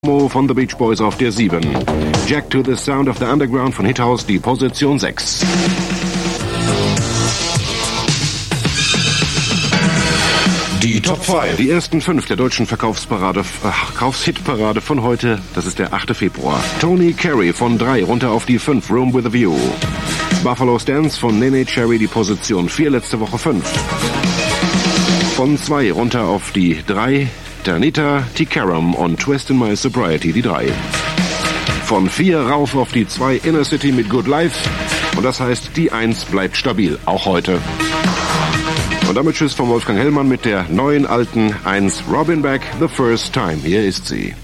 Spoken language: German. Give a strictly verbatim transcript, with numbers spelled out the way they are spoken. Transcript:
Mo von The Beach Boys auf der sieben. Jack to the Sound of the Underground von Hithouse, die Position sechs. Die Top fünf. Die ersten fünf der deutschen Verkaufsparade, ach, Verkaufshitparade von heute, das ist der achte Februar. Tony Carey von drei runter auf die fünf, Room with a View. Buffalo Stance von Nene Cherry, die Position vier, letzte Woche fünf. Von zwei runter auf die drei, Tanita Tikaram und Twist in My Sobriety, die drei. Von vier rauf auf die zwei, Inner City mit Good Life. Und das heißt, die eins bleibt stabil, auch heute. Und damit Tschüss von Wolfgang Hellmann mit der neuen alten eins, Robin Beck, The First Time. Hier ist sie.